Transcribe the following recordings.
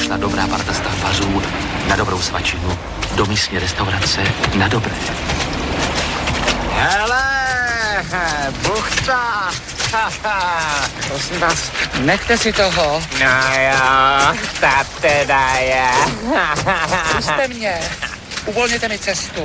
přišla dobrá parta stavbařů na dobrou svačinu, do místní restaurace na dobré. Hele, buchta. Prosím vás, nechte si toho. No jo, ta teda je. Puste mě. Uvolněte mi cestu.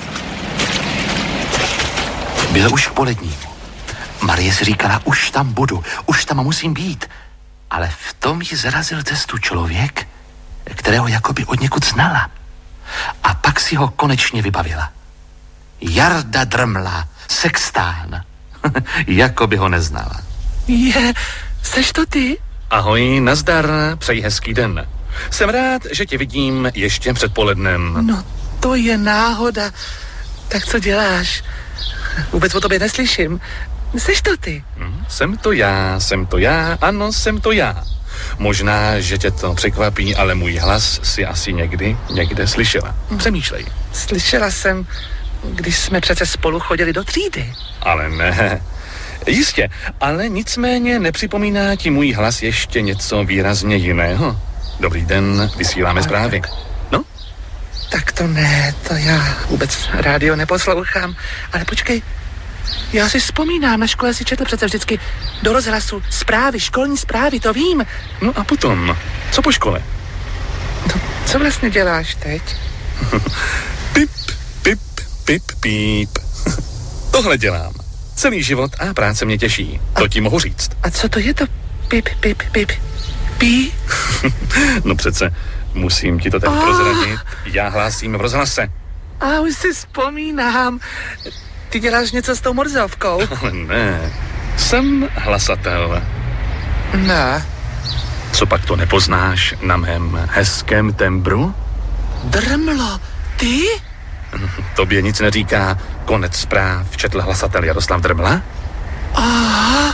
Bylo už k polednímu. Marie si říkala, už tam budu, už tam musím být. Ale v tom jí zarazil cestu člověk, kterého jakoby odněkud znala. A pak si ho konečně vybavila. Jarda Drmla, sextán. Jakoby ho neznala. Seš to ty? Ahoj, nazdar, přeji hezký den. Jsem rád, že tě vidím ještě před polednem. No, to je náhoda. Tak co děláš? Vůbec o tobě neslyším. Seš to ty? Jsem to já, ano, jsem to já. Možná, že tě to překvapí, ale můj hlas si asi někde slyšela. Přemýšlej. Slyšela jsem, když jsme přece spolu chodili do třídy. Ale ne. Jistě, ale nicméně nepřipomíná ti můj hlas ještě něco výrazně jiného. Dobrý den, vysíláme zprávy. No? Tak to ne, to já vůbec rádio neposlouchám. Ale počkej, já si vzpomínám, na škole si četl přece vždycky do rozhlasu zprávy, školní zprávy, to vím. No a potom, co po škole? No, co vlastně děláš teď? Pip, pip, pip, pip. Tohle dělám. Celý život a práce mě těší. To ti mohu říct. A co to je to pip, pip, pip, pí? No přece, musím ti to teď prozradit. Já hlásím v rozhlase. A už si vzpomínám. Ty děláš něco s tou morzovkou? Ale ne, jsem hlasatel. Ne. Co pak to nepoznáš na mém hezkém tembru? Drmlo, ty? Tobě nic neříká konec zpráv, četl hlasatel Jaroslav Drmla? Aha.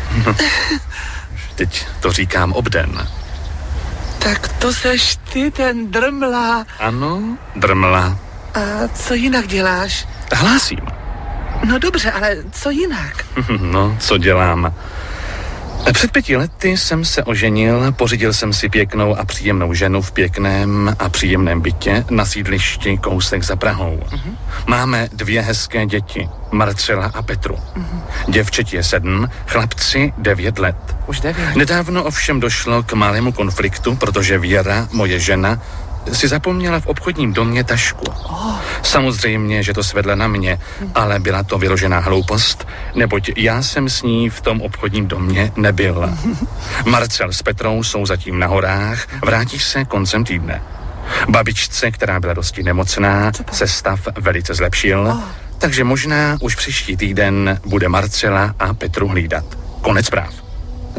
Teď to říkám obden. Tak to seš ty, ten Drmla. Ano, Drmla. A co jinak děláš? Hlásím. No dobře, ale co jinak? No, co dělám? Před 5 lety jsem se oženil, pořídil jsem si pěknou a příjemnou ženu v pěkném a příjemném bytě na sídlišti kousek za Prahou. Máme 2 hezké děti, Marcela a Petru. Děvčeti je 7, chlapci 9 let. Už 9. Nedávno ovšem došlo k malému konfliktu, protože Věra, moje žena, si zapomněla v obchodním domě tašku. Samozřejmě, že to svedla na mě, ale byla to vyložená hloupost, neboť já jsem s ní v tom obchodním domě nebyl. Marcel s Petrou jsou zatím na horách, vrátí se koncem týdne. Babičce, která byla dosti nemocná, se stav velice zlepšil, takže možná už příští týden bude Marcela a Petru hlídat. Konec zpráv.